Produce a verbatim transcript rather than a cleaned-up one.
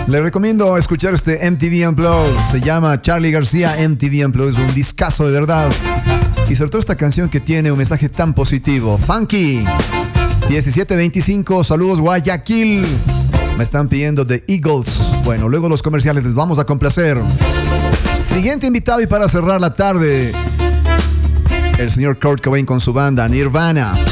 Le recomiendo escuchar este M T V Unplugged. Se llama Charly García M T V Unplugged. Es un discazo de verdad. Y sobre todo esta canción que tiene un mensaje tan positivo. Funky. diecisiete veinticinco. Saludos, Guayaquil. Me están pidiendo The Eagles. Bueno, luego los comerciales les vamos a complacer. Siguiente invitado y para cerrar la tarde, el señor Kurt Cobain con su banda Nirvana.